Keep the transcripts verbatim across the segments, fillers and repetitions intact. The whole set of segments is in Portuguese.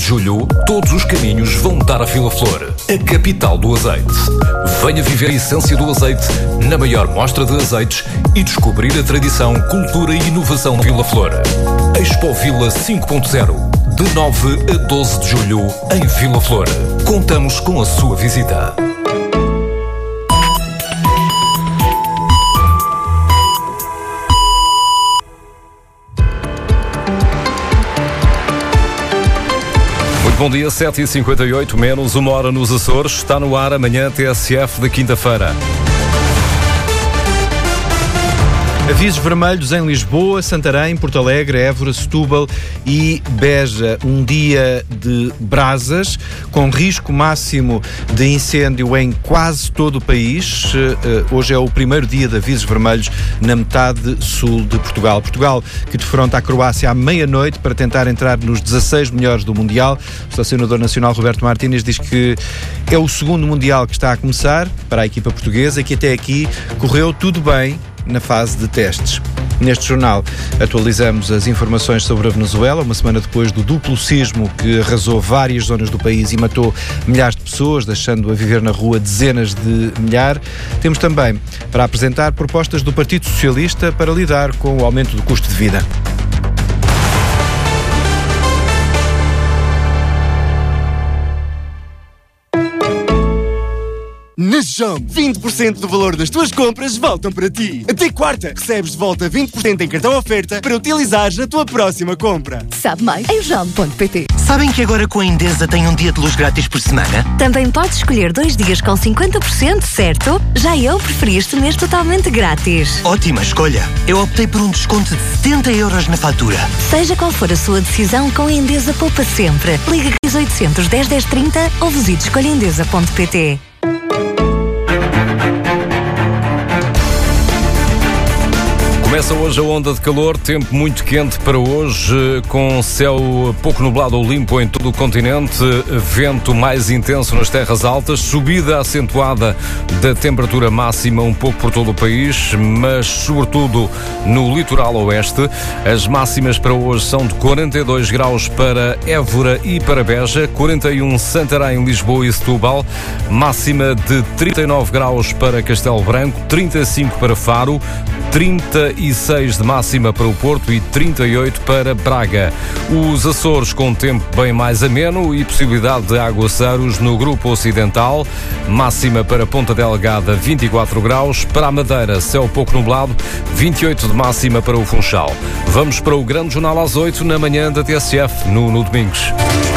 julho, todos os caminhos vão dar a Vila Flor, a capital do azeite. Venha viver a essência do azeite na maior mostra de azeites e descobrir a tradição, cultura e inovação de Vila Flor. Expo Vila cinco ponto zero, de nove a doze de julho, em Vila Flor. Contamos com a sua visita. Bom dia, sete e cinquenta e oito, menos uma hora nos Açores. Está no ar amanhã T S F de quinta-feira. Avisos vermelhos em Lisboa, Santarém, Porto Alegre, Évora, Setúbal e Beja. Um dia de brasas, com risco máximo de incêndio em quase todo o país. Hoje é o primeiro dia de avisos vermelhos na metade sul de Portugal. Portugal que defronta a Croácia à meia-noite para tentar entrar nos dezasseis melhores do Mundial. O selecionador nacional Roberto Martínez diz que é o segundo Mundial que está a começar para a equipa portuguesa e que até aqui correu tudo bem na fase de testes. Neste jornal atualizamos as informações sobre a Venezuela, uma semana depois do duplo sismo que arrasou várias zonas do país e matou milhares de pessoas, deixando a viver na rua dezenas de milhares. Temos também para apresentar propostas do Partido Socialista para lidar com o aumento do custo de vida. Na Jump, vinte por cento do valor das tuas compras voltam para ti. Até quarta, recebes de volta vinte por cento em cartão oferta para utilizares na tua próxima compra. Sabe mais em jump ponto pt. Sabem que agora com a Endesa tem um dia de luz grátis por semana? Também podes escolher dois dias com cinquenta por cento, certo? Já eu preferi este mês totalmente grátis. Ótima escolha. Eu optei por um desconto de setenta euros na fatura. Seja qual for a sua decisão, com a Endesa poupa sempre. Liga oitocentos, dez, dez, trinta ou visite escolha endesa ponto pt. Começa hoje a onda de calor, tempo muito quente para hoje, com céu pouco nublado ou limpo em todo o continente, vento mais intenso nas terras altas, subida acentuada da temperatura máxima um pouco por todo o país, mas sobretudo no litoral oeste. As máximas para hoje são de quarenta e dois graus para Évora e para Beja, quarenta e um Santarém, Lisboa e Setúbal, máxima de trinta e nove graus para Castelo Branco, trinta e cinco para Faro, trinta e seis de máxima para o Porto e trinta e oito para Braga. Os Açores com tempo bem mais ameno e possibilidade de aguaceiros no grupo ocidental, máxima para Ponta Delgada vinte e quatro graus, para a Madeira céu pouco nublado, vinte e oito de máxima para o Funchal. Vamos para o grande jornal às oito na manhã da T S F, no, no Domingos.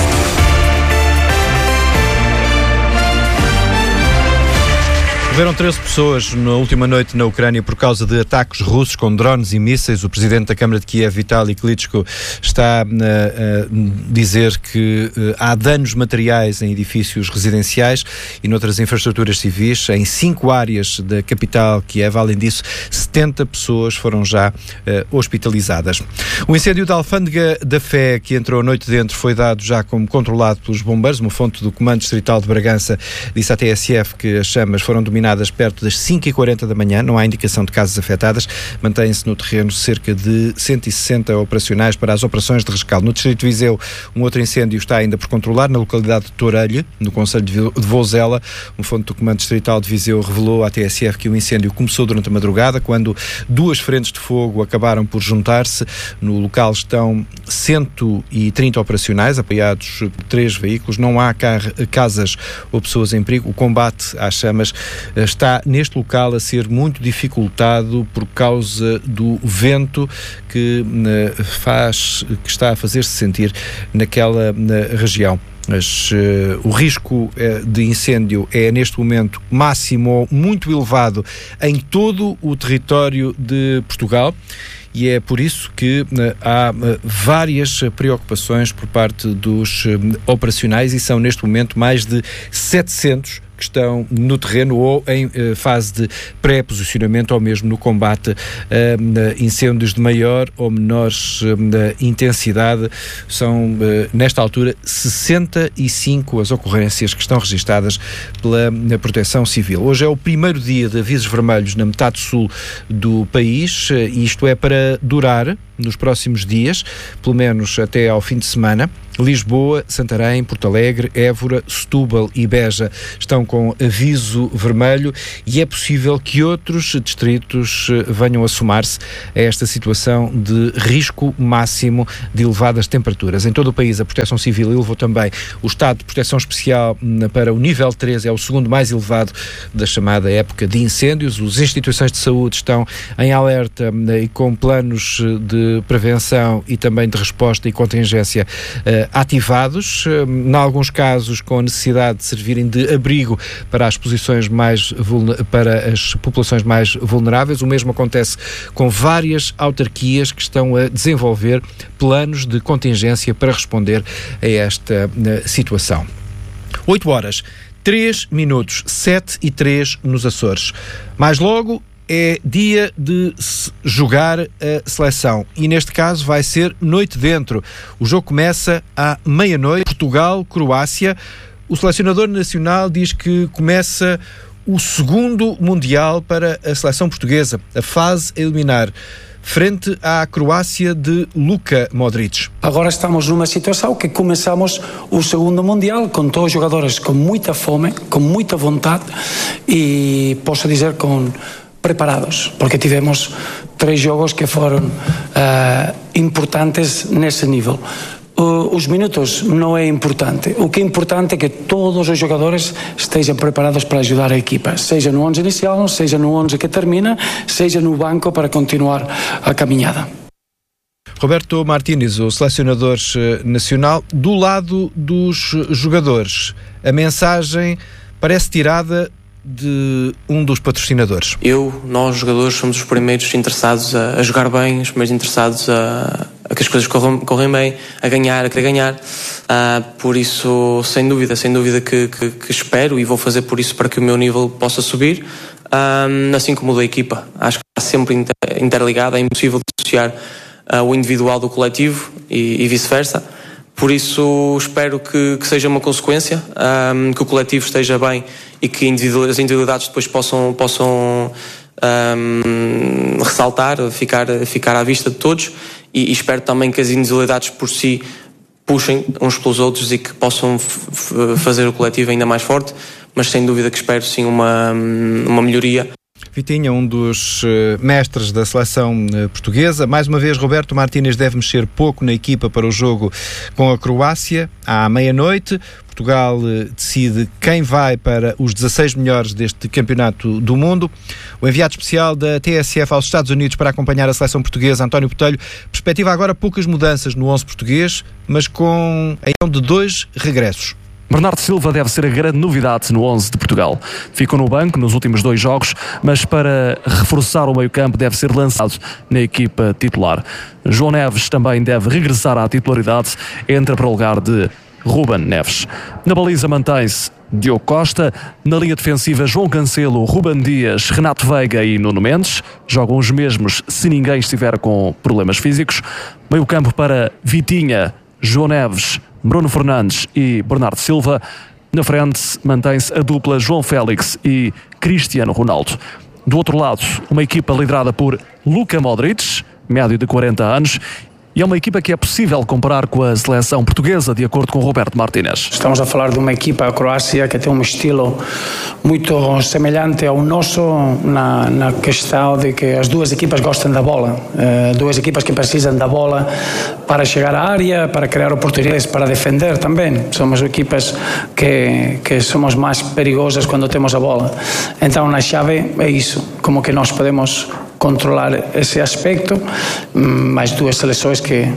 Morreram treze pessoas na última noite na Ucrânia por causa de ataques russos com drones e mísseis. O presidente da Câmara de Kiev, Vitaly Klitschko, está a, a dizer que a, há danos materiais em edifícios residenciais e noutras infraestruturas civis em cinco áreas da capital Kiev. Além disso, setenta pessoas foram já a, hospitalizadas. O incêndio da Alfândega da Fé, que entrou a noite dentro, foi dado já como controlado pelos bombeiros. Uma fonte do Comando Distrital de Bragança disse à T S F que as chamas foram dominadas perto das cinco e quarenta da manhã, não há indicação de casas afetadas, mantém-se no terreno cerca de cento e sessenta operacionais para as operações de rescaldo. No distrito de Viseu, um outro incêndio está ainda por controlar, na localidade de Torelho, no concelho de Vouzela. Uma fonte do Comando Distrital de Viseu revelou à T S F que o incêndio começou durante a madrugada, quando duas frentes de fogo acabaram por juntar-se. No local estão cento e trinta operacionais, apoiados por três veículos, não há car- casas ou pessoas em perigo. O combate às chamas está neste local a ser muito dificultado por causa do vento que faz, que está a fazer-se sentir naquela na região. Mas uh, o risco uh, de incêndio é neste momento máximo ou muito elevado em todo o território de Portugal. E é por isso que uh, há uh, várias preocupações por parte dos uh, operacionais, e são neste momento mais de setecentos que estão no terreno ou em uh, fase de pré-posicionamento ou mesmo no combate a uh, incêndios de maior ou menor uh, intensidade. São, uh, nesta altura, sessenta e cinco as ocorrências que estão registadas pela uh, Proteção Civil. Hoje é o primeiro dia de avisos vermelhos na metade sul do país, uh, e isto é para durar nos próximos dias, pelo menos até ao fim de semana. Lisboa, Santarém, Porto Alegre, Évora, Setúbal e Beja estão com aviso vermelho e é possível que outros distritos venham a somar-se a esta situação de risco máximo de elevadas temperaturas. Em todo o país, a Proteção Civil elevou também o estado de proteção especial para o nível três, é o segundo mais elevado da chamada época de incêndios. As instituições de saúde estão em alerta e com planos de prevenção e também de resposta e contingência ativados, em alguns casos com a necessidade de servirem de abrigo para as posições mais para as populações mais vulneráveis. O mesmo acontece com várias autarquias que estão a desenvolver planos de contingência para responder a esta situação. oito horas, três minutos, sete e três nos Açores. Mais logo é dia de jogar a seleção e neste caso vai ser noite dentro. O jogo começa à meia-noite, Portugal-Croácia. O selecionador nacional diz que começa o segundo Mundial para a seleção portuguesa, a fase a eliminar, frente à Croácia de Luka Modric. Agora estamos numa situação que começamos o segundo Mundial com todos os jogadores com muita fome, com muita vontade e posso dizer com preparados, porque tivemos três jogos que foram uh, importantes nesse nível. Uh, os minutos não é importante. O que é importante é que todos os jogadores estejam preparados para ajudar a equipa, seja no onze inicial, seja no onze que termina, seja no banco para continuar a caminhada. Roberto Martínez, o selecionador nacional, do lado dos jogadores, a mensagem parece tirada de um dos patrocinadores. Eu, nós jogadores, somos os primeiros interessados a, a jogar bem, os primeiros interessados a, a que as coisas corram, correm bem, a ganhar, a querer ganhar. Uh, por isso, sem dúvida, sem dúvida que, que, que espero e vou fazer por isso para que o meu nível possa subir, um, assim como o da equipa. Acho que está sempre inter, interligado, é impossível dissociar uh, o individual do coletivo e, e vice-versa. Por isso espero que, que seja uma consequência, um, que o coletivo esteja bem e que as individualidades depois possam, possam um, ressaltar, ficar, ficar à vista de todos e, e espero também que as individualidades por si puxem uns pelos outros e que possam f- f- fazer o coletivo ainda mais forte, mas sem dúvida que espero sim uma, uma melhoria. Vitinha, um dos uh, mestres da seleção uh, portuguesa. Mais uma vez, Roberto Martínez deve mexer pouco na equipa para o jogo com a Croácia. À meia-noite, Portugal uh, decide quem vai para os dezasseis melhores deste campeonato do mundo. O enviado especial da T S F aos Estados Unidos para acompanhar a seleção portuguesa, António Botelho, perspectiva agora poucas mudanças no onze português, mas com a de dois regressos. Bernardo Silva deve ser a grande novidade no onze de Portugal. Ficou no banco nos últimos dois jogos, mas para reforçar o meio-campo deve ser lançado na equipa titular. João Neves também deve regressar à titularidade, entra para o lugar de Ruben Neves. Na baliza mantém-se Diogo Costa, na linha defensiva João Cancelo, Ruben Dias, Renato Veiga e Nuno Mendes. Jogam os mesmos se ninguém estiver com problemas físicos. Meio-campo para Vitinha, João Neves, Bruno Fernandes e Bernardo Silva. Na frente mantém-se a dupla João Félix e Cristiano Ronaldo. Do outro lado, uma equipa liderada por Luka Modric, médio de quarenta anos, e é uma equipa que é possível comparar com a seleção portuguesa, de acordo com Roberto Martínez. Estamos a falar de uma equipa, a Croácia, que tem um estilo muito semelhante ao nosso na, na questão de que as duas equipas gostam da bola. Uh, duas equipas que precisam da bola para chegar à área, para criar oportunidades, para defender também. Somos equipas que, que somos mais perigosas quando temos a bola. Então, na chave é isso, como que nós podemos controlar esse aspecto, mais duas seleções que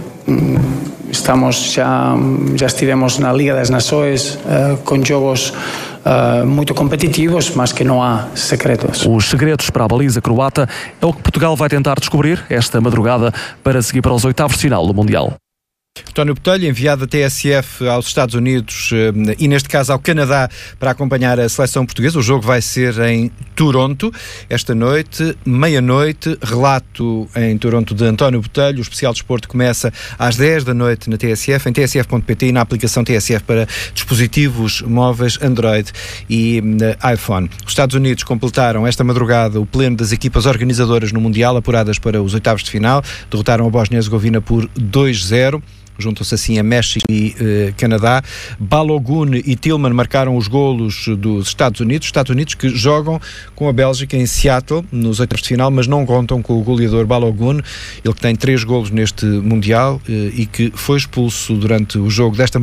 estamos já, já estivemos na Liga das Nações uh, com jogos uh, muito competitivos, mas que não há segredos. Os segredos para a baliza croata é o que Portugal vai tentar descobrir esta madrugada para seguir para os oitavos de final do Mundial. António Botelho, enviado da T S F aos Estados Unidos e, neste caso, ao Canadá para acompanhar a seleção portuguesa. O jogo vai ser em Toronto esta noite, meia-noite. Relato em Toronto de António Botelho. O especial desporto começa às dez da noite na T S F, em t s f ponto p t e na aplicação T S F para dispositivos móveis Android e uh, iPhone. Os Estados Unidos completaram esta madrugada o pleno das equipas organizadoras no Mundial, apuradas para os oitavos de final. Derrotaram a Bósnia-Herzegovina por dois zero. Juntam-se assim a México e uh, Canadá. Balogun e Tillman marcaram os golos dos Estados Unidos. Estados Unidos que jogam com a Bélgica em Seattle nos oitavos de final, mas não contam com o goleador Balogun, ele que tem três golos neste Mundial uh, e que foi expulso durante o jogo desta